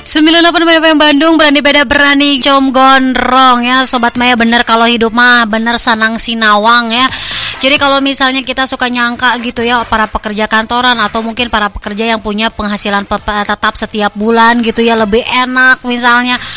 98 FM Bandung, berani beda berani com gondrong ya Sobat Maya. Bener kalau hidup mah bener sanang sinawang ya. Jadi kalau misalnya kita suka nyangka gitu ya, para pekerja kantoran atau mungkin para pekerja yang punya penghasilan tetap setiap bulan gitu ya, lebih enak misalnya